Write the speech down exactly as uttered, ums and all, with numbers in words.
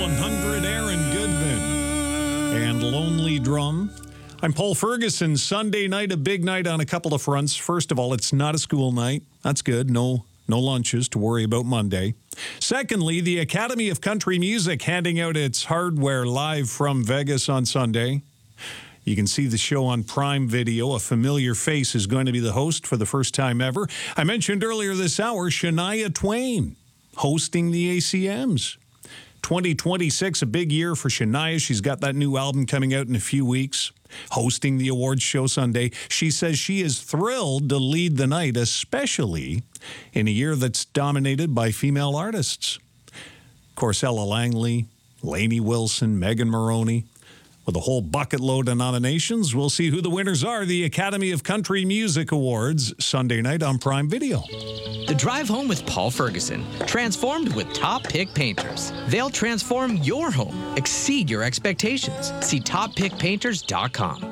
one hundred, Aaron Goodman and Lonely Drum. I'm Paul Ferguson. Sunday night, a big night on a couple of fronts. First of all, it's not a school night. That's good. No, no lunches to worry about Monday. Secondly, the Academy of Country Music handing out its hardware live from Vegas on Sunday. You can see the show on Prime Video. A familiar face is going to be the host for the first time ever. I mentioned earlier this hour, Shania Twain hosting the A C Ms. twenty twenty-six, a big year for Shania. She's got that new album coming out in a few weeks, hosting the awards show Sunday. She says she is thrilled to lead the night, especially in a year that's dominated by female artists. Of course, Ella Langley, Lainey Wilson, Megan Moroney. With a whole bucket load of nominations, we'll see who the winners are. The Academy of Country Music Awards, Sunday night on Prime Video. The Drive Home with Paul Ferguson, transformed with Top Pick Painters. They'll transform your home, exceed your expectations. See top pick painters dot com.